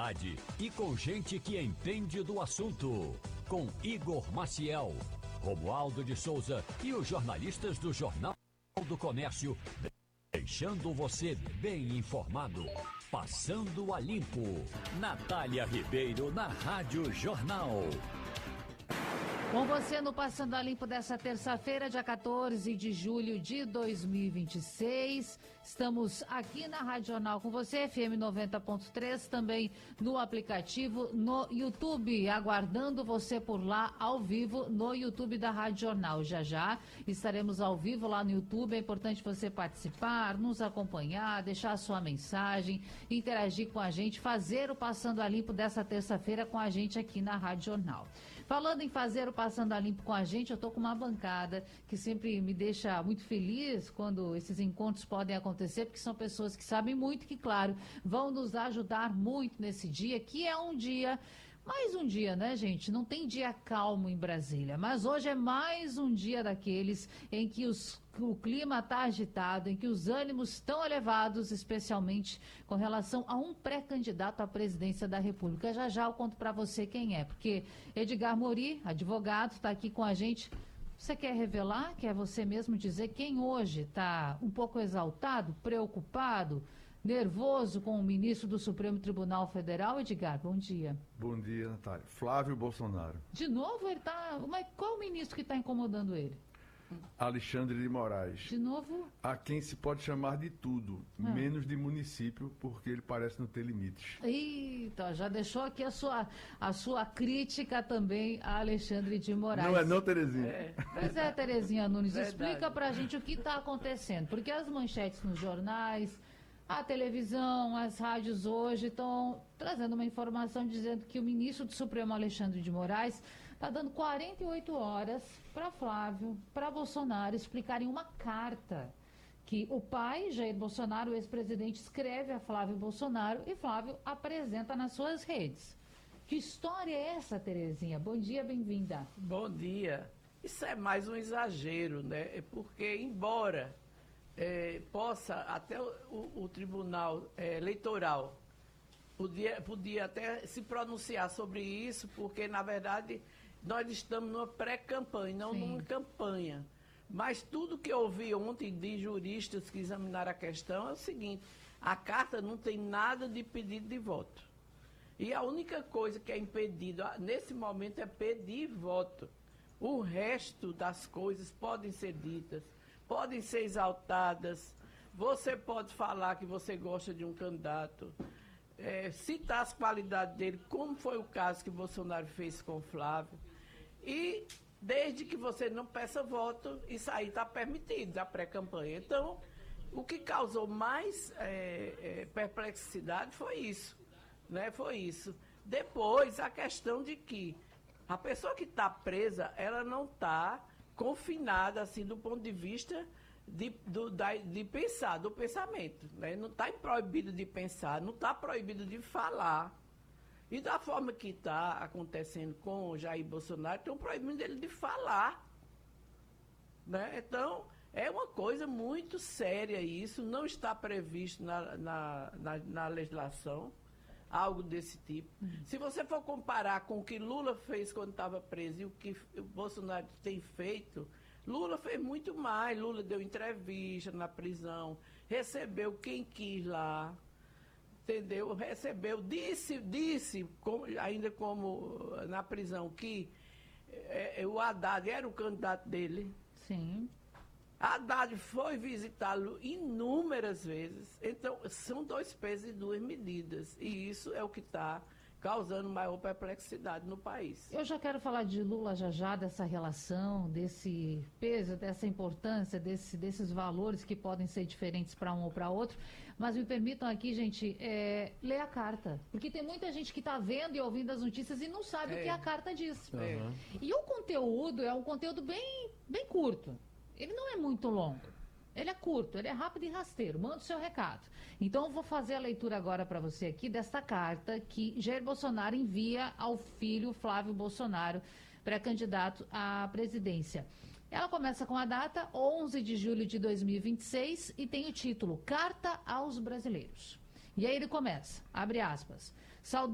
seriedade e com gente que entende do assunto. Com Igor Maciel, Romualdo de Souza e os jornalistas do Jornal do Comércio, deixando você bem informado. Passando a Limpo. Natália Ribeiro na Rádio Jornal. Com você no Passando a Limpo dessa terça-feira, dia 14 de julho de 2026. Estamos aqui na Rádio Jornal com você, FM 90.3, também no aplicativo, no YouTube, aguardando você por lá ao vivo no YouTube da Rádio Jornal. Já já estaremos ao vivo lá no YouTube. É importante você participar, nos acompanhar, deixar a sua mensagem, interagir com a gente, fazer o Passando a Limpo dessa terça-feira com a gente aqui na Rádio Jornal. Falando em fazer o Passando a Limpo com a gente, eu estou com uma bancada que sempre me deixa muito feliz quando esses encontros podem acontecer, porque são pessoas que sabem muito e que, claro, vão nos ajudar muito nesse dia, que é um dia... Mais um dia, né, gente? Não tem dia calmo em Brasília, mas hoje é mais um dia daqueles em que o clima está agitado, em que os ânimos estão elevados, especialmente com relação a um pré-candidato à presidência da República. Já já eu conto para você quem é, porque Edgar Mori, advogado, está aqui com a gente. Você quer revelar? Quer você mesmo dizer quem hoje está um pouco exaltado, preocupado, nervoso com o ministro do Supremo Tribunal Federal? Edgar, bom dia. Bom dia, Natália. Flávio Bolsonaro. De novo ele está... Mas qual o ministro que está incomodando ele? Alexandre de Moraes. De novo? A quem se pode chamar de tudo, menos de município, porque ele parece não ter limites. Eita, já deixou aqui a sua crítica também a Alexandre de Moraes. Não é não, Terezinha? Pois é, Terezinha Nunes, explica pra gente o que está acontecendo, porque as manchetes nos jornais, a televisão, as rádios hoje estão trazendo uma informação dizendo que o ministro do Supremo, Alexandre de Moraes, está dando 48 horas para Flávio, para Bolsonaro explicarem uma carta que o pai, Jair Bolsonaro, o ex-presidente, escreve a Flávio Bolsonaro e Flávio apresenta nas suas redes. Que história é essa, Terezinha? Bom dia, bem-vinda. Bom dia. Isso é mais um exagero, né? Porque, embora possa até o Tribunal Eleitoral podia até se pronunciar sobre isso, porque, na verdade, nós estamos numa pré-campanha, não numa campanha. Mas tudo que eu ouvi ontem de juristas que examinaram a questão é o seguinte: a carta não tem nada de pedido de voto. E a única coisa que é impedido nesse momento é pedir voto. O resto das coisas podem ser ditas, podem ser exaltadas. Você pode falar que você gosta de um candidato, citar as qualidades dele, como foi o caso que Bolsonaro fez com o Flávio. E desde que você não peça voto, isso aí está permitido, a pré-campanha. Então, o que causou mais perplexidade foi isso, né? Foi isso. Depois, a questão de que a pessoa que está presa, ela não está confinada, assim, do ponto de vista de pensar, do pensamento, né? Não está proibido de pensar, não está proibido de falar. E da forma que está acontecendo com o Jair Bolsonaro, estão proibindo ele de falar, né? Então, é uma coisa muito séria isso, não está previsto na legislação algo desse tipo. Se você for comparar com o que Lula fez quando estava preso e o que o Bolsonaro tem feito, Lula fez muito mais. Lula deu entrevista na prisão, recebeu quem quis lá, entendeu? Recebeu, disse ainda como na prisão, que o Haddad era o candidato dele. Sim. Haddad foi visitá-lo inúmeras vezes. Então, são dois pesos e duas medidas. E isso é o que está causando maior perplexidade no país. Eu já quero falar de Lula já, dessa relação, desse peso, dessa importância, desses valores que podem ser diferentes para um ou para outro. Mas me permitam aqui, gente, ler a carta. Porque tem muita gente que está vendo e ouvindo as notícias e não sabe o que a carta diz. E o conteúdo é um conteúdo bem curto. Ele não é muito longo, ele é curto, ele é rápido e rasteiro. Manda o seu recado. Então eu vou fazer a leitura agora para você aqui desta carta que Jair Bolsonaro envia ao filho Flávio Bolsonaro, pré-candidato à presidência. Ela começa com a data 11 de julho de 2026 e tem o título Carta aos Brasileiros. E aí ele começa, abre aspas,